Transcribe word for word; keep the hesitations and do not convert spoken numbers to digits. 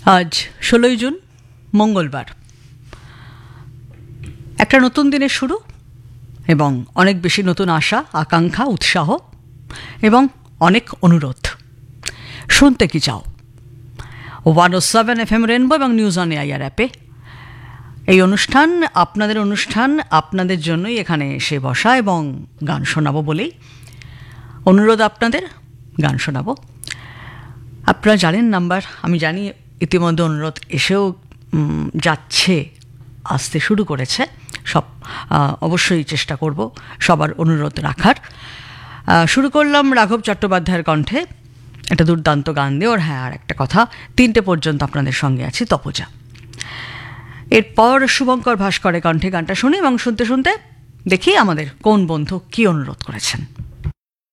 আজ ষোলোই জুন মঙ্গলবার, একটা নতুন দিনের শুরু এবং অনেক বেশি নতুন আশা, আকাঙ্ক্ষা, উৎসাহ এবং অনেক অনুরোধ। শুনতে কি চাও? ওয়ান ও সেভেন এফ এম রেনবো এবং নিউজ অন এআইআর অ্যাপে এই অনুষ্ঠান, আপনাদের অনুষ্ঠান, আপনাদের জন্যই এখানে এসে বসা এবং গান শোনাবো বলেই অনুরোধ, আপনাদের গান শোনাবো। আপনারা জানেন নাম্বার, আমি জানি ইতিমধ্যে অনুরোধ এসেও যাচ্ছে, আসতে শুরু করেছে। সব অবশ্যই চেষ্টা করব সবার অনুরোধ রাখার। শুরু করলাম রাঘব চট্টোপাধ্যায়ের কণ্ঠে একটা দুর্দান্ত গান দিয়ে। ওর হ্যাঁ, আর একটা কথা, তিনটে পর্যন্ত আপনাদের সঙ্গে আছি তপজা। এরপর শুভঙ্কর ভাস্করের কণ্ঠে গানটা শুনি এবং শুনতে শুনতে দেখি আমাদের কোন বন্ধু কী অনুরোধ করেছেন।